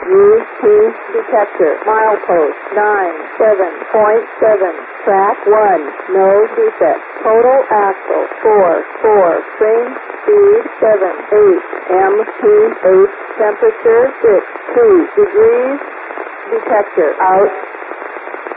UP detector. Milepost 97.7. Track 1. No defect. Total axle 4. Train speed 7. 8. MPH. Temperature 6. 2 degrees. Detector out.